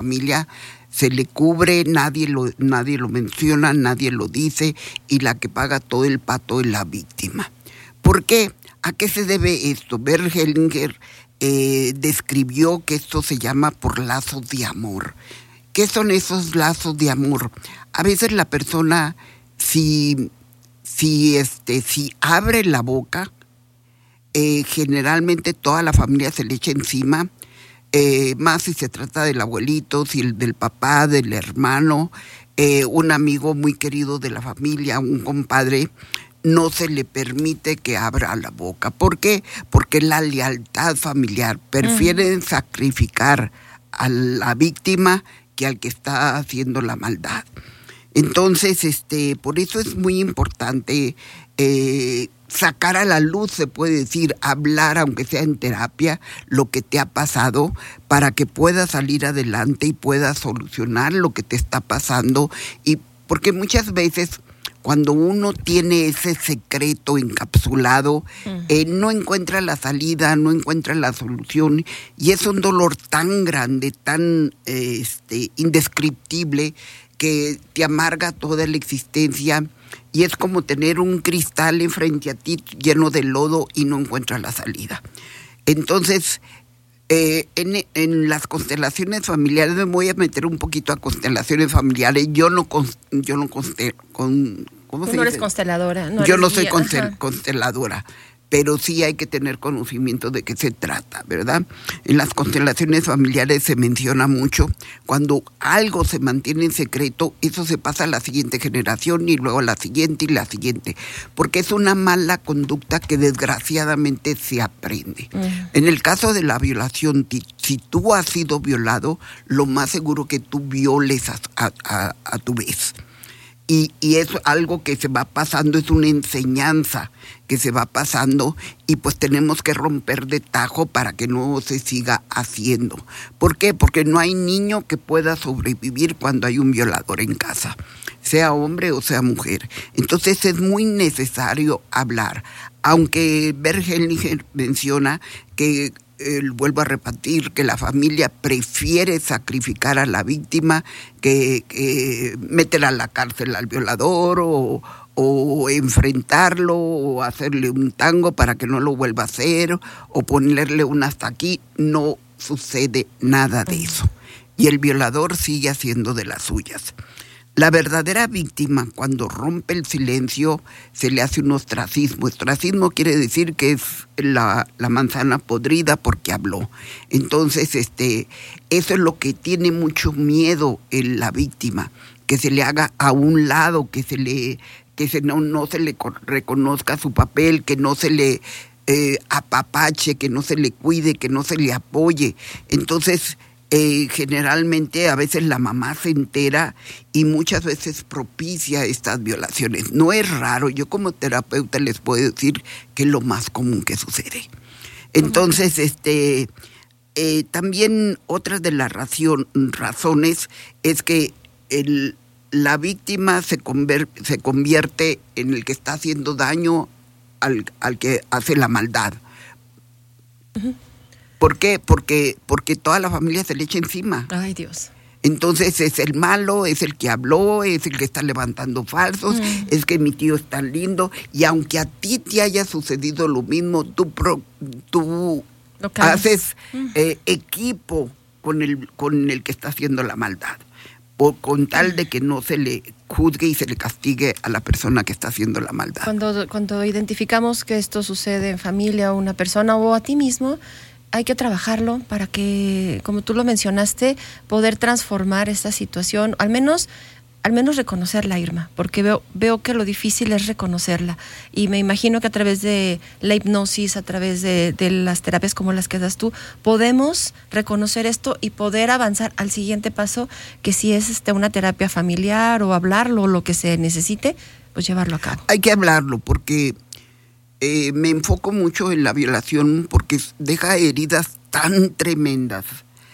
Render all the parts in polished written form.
familia se le cubre, nadie lo menciona, nadie lo dice, y la que paga todo el pato es la víctima. ¿Por qué? ¿A qué se debe esto? Bert Hellinger describió que esto se llama por lazos de amor. ¿Qué son esos lazos de amor? A veces la persona, si abre la boca, generalmente toda la familia se le echa encima, más si se trata del abuelito, si del papá, del hermano, un amigo muy querido de la familia, un compadre, no se le permite que abra la boca. ¿Por qué? Porque la lealtad familiar. Prefieren sacrificar a la víctima que al que está haciendo la maldad. Entonces, por eso es muy importante sacar a la luz, se puede decir, hablar, aunque sea en terapia, lo que te ha pasado, para que puedas salir adelante y puedas solucionar lo que te está pasando. Y porque muchas veces, cuando uno tiene ese secreto encapsulado, no encuentra la salida, no encuentra la solución, y es un dolor tan grande, tan indescriptible, que te amarga toda la existencia, y es como tener un cristal enfrente a ti lleno de lodo y no encuentras la salida. Entonces, en las constelaciones familiares, me voy a meter un poquito a constelaciones familiares. Yo no eres consteladora. Yo no soy consteladora, pero sí hay que tener conocimiento de qué se trata, ¿verdad? En las constelaciones familiares se menciona mucho, cuando algo se mantiene en secreto, eso se pasa a la siguiente generación y luego a la siguiente y la siguiente, porque es una mala conducta que desgraciadamente se aprende. En el caso de la violación, si tú has sido violado, lo más seguro que tú violes a tu vez. Y es algo que se va pasando, es una enseñanza que se va pasando, y pues tenemos que romper de tajo para que no se siga haciendo. ¿Por qué? Porque no hay niño que pueda sobrevivir cuando hay un violador en casa, sea hombre o sea mujer. Entonces es muy necesario hablar, aunque Bert Hellinger menciona que, vuelvo a repetir, que la familia prefiere sacrificar a la víctima que meter a la cárcel al violador o enfrentarlo o hacerle un tango para que no lo vuelva a hacer o ponerle un hasta aquí. No sucede nada de eso. Y el violador sigue haciendo de las suyas. La verdadera víctima, cuando rompe el silencio, se le hace un ostracismo. Ostracismo quiere decir que es la manzana podrida porque habló. Entonces, eso es lo que tiene mucho miedo en la víctima, que se le haga a un lado, que no se le reconozca su papel, que no se le apapache, que no se le cuide, que no se le apoye. Entonces, generalmente a veces la mamá se entera y muchas veces propicia estas violaciones. No es raro, yo como terapeuta les puedo decir que es lo más común que sucede. Entonces, también otra de las razones es que la víctima se convierte en el que está haciendo daño al que hace la maldad. ¿Por qué? Porque toda la familia se le echa encima. Ay, Dios. Entonces es el malo, es el que habló, es el que está levantando falsos, es que mi tío es tan lindo. Y aunque a ti te haya sucedido lo mismo, tú haces equipo con el que está haciendo la maldad, con tal de que no se le juzgue y se le castigue a la persona que está haciendo la maldad. Cuando identificamos que esto sucede en familia o una persona o a ti mismo, hay que trabajarlo para que, como tú lo mencionaste, poder transformar esta situación, al menos reconocerla, Irma, porque veo que lo difícil es reconocerla, y me imagino que a través de la hipnosis, a través de las terapias como las que das tú, podemos reconocer esto y poder avanzar al siguiente paso, que si es una terapia familiar o hablarlo o lo que se necesite, pues llevarlo a cabo. Hay que hablarlo porque me enfoco mucho en la violación porque deja heridas tan tremendas,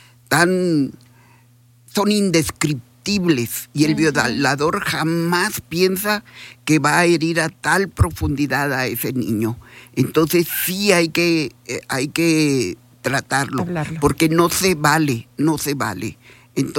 son indescriptibles, y el violador jamás piensa que va a herir a tal profundidad a ese niño. Entonces sí hay que tratarlo, hablarlo, porque no se vale.